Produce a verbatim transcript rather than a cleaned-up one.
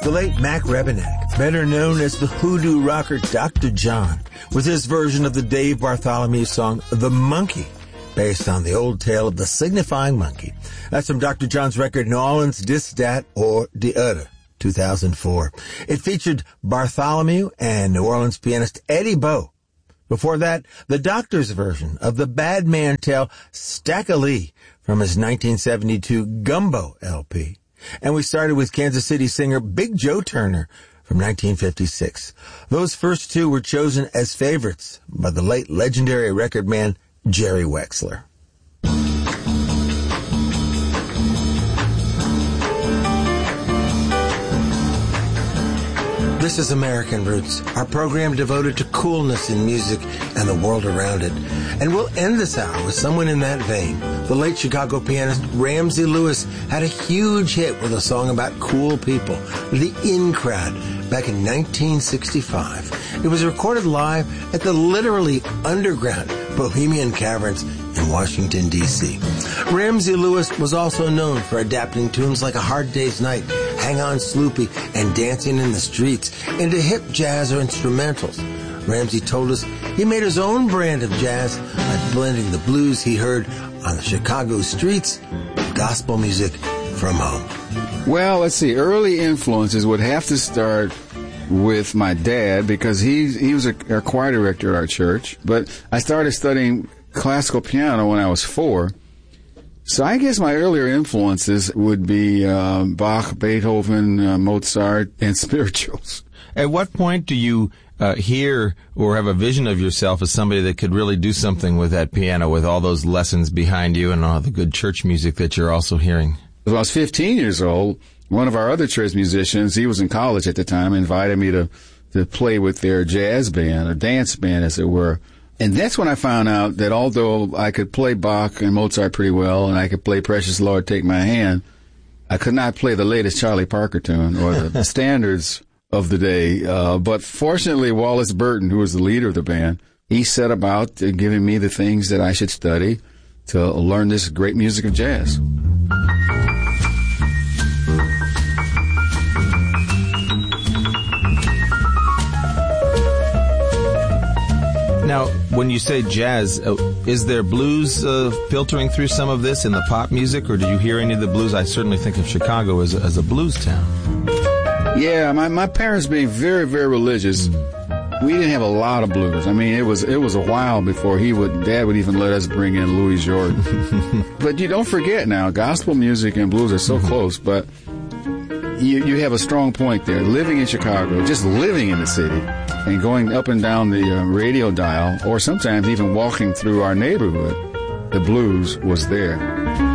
The late Mac Rebennack, better known as the hoodoo rocker Doctor John, with his version of the Dave Bartholomew song, The Monkey, based on the old tale of the signifying monkey. That's from Doctor John's record, New Orleans Dis, Dat, or De Udder, two thousand four. It featured Bartholomew and New Orleans pianist Eddie Bowe. Before that, the Doctor's version of the Bad Man tale, Stack-a-Lee, from his nineteen seventy-two Gumbo L P. And we started with Kansas City singer Big Joe Turner from nineteen fifty-six. Those first two were chosen as favorites by the late legendary record man Jerry Wexler. This is American Roots, our program devoted to coolness in music and the world around it. And we'll end this hour with someone in that vein. The late Chicago pianist Ramsey Lewis had a huge hit with a song about cool people, The In Crowd, back in nineteen sixty-five. It was recorded live at the literally underground Bohemian Caverns in Washington, D C Ramsey Lewis was also known for adapting tunes like A Hard Day's Night, Hang On Sloopy, and Dancing in the Streets into hip jazz or instrumentals. Ramsey told us he made his own brand of jazz by blending the blues he heard on the Chicago streets with gospel music from home. Well, let's see. Early influences would have to start with my dad because he he was a, a choir director at our church. But I started studying classical piano when I was four. So I guess my earlier influences would be uh, Bach, Beethoven, uh, Mozart, and spirituals. At what point do you uh, hear or have a vision of yourself as somebody that could really do something with that piano, with all those lessons behind you and all the good church music that you're also hearing? When I was fifteen years old, one of our other church musicians, he was in college at the time, invited me to, to play with their jazz band, or dance band, as it were. And that's when I found out that although I could play Bach and Mozart pretty well, and I could play Precious Lord, Take My Hand, I could not play the latest Charlie Parker tune or the standards of the day. Uh, but fortunately, Wallace Burton, who was the leader of the band, he set about uh, giving me the things that I should study to learn this great music of jazz. Now, when you say jazz, uh, is there blues uh, filtering through some of this in the pop music, or do you hear any of the blues? I certainly think of Chicago as a, as a blues town. Yeah, my, my parents being very, very religious, we didn't have a lot of blues. I mean, it was it was a while before he would, Dad would even let us bring in Louis Jordan. But you don't forget now, gospel music and blues are so mm-hmm. close, but you you have a strong point there. Living in Chicago, just living in the city, and going up and down the uh, radio dial, or sometimes even walking through our neighborhood, the blues was there.